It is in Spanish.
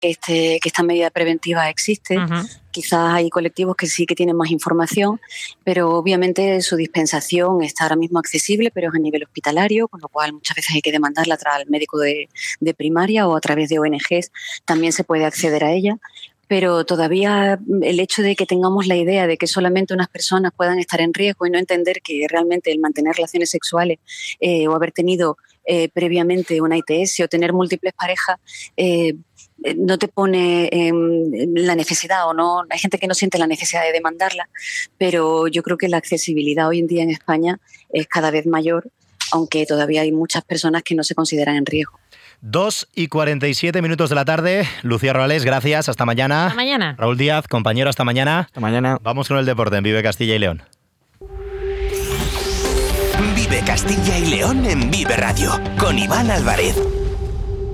que esta medida preventiva existe. Uh-huh. Quizás hay colectivos que sí que tienen más información, pero obviamente su dispensación está ahora mismo accesible, pero es a nivel hospitalario, con lo cual muchas veces hay que demandarla al médico de primaria o a través de ONGs también se puede acceder a ella. Pero todavía el hecho de que tengamos la idea de que solamente unas personas puedan estar en riesgo y no entender que realmente el mantener relaciones sexuales o haber tenido previamente una ITS o tener múltiples parejas no te pone la necesidad o no. Hay gente que no siente la necesidad de demandarla, pero yo creo que la accesibilidad hoy en día en España es cada vez mayor, aunque todavía hay muchas personas que no se consideran en riesgo. 2:47 de la tarde. Lucía Rorales, gracias. Hasta mañana. Hasta mañana. Raúl Díaz, compañero, hasta mañana. Hasta mañana. Vamos con el deporte en Vive Castilla y León. Vive Castilla y León en Vive Radio, con Iván Álvarez.